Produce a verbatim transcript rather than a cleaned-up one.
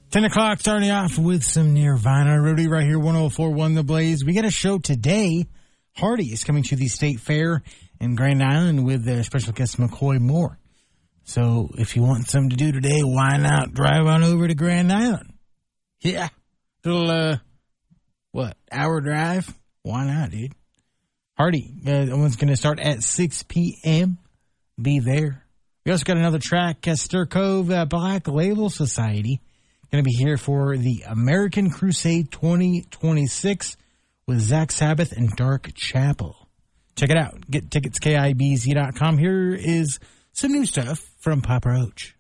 ten o'clock, starting off with some Nirvana. Rudy right here, one oh four point one The Blaze. We got a show today. Hardy is coming to the State Fair in Grand Island with their special guest McCoy Moore. So if you want something to do today, why not drive on over to Grand Island? Yeah. Little, uh, what, hour drive? Why not, dude? Hardy, uh, that one's going to start at six p.m. Be there. We also got another track, Stir Cove uh, Black Label Society. Going to be here for the American Crusade twenty twenty-six with Zach Sabbath and Dark Chapel. Check it out. Get tickets, K I B Z dot com. Here is some new stuff from Papa Roach.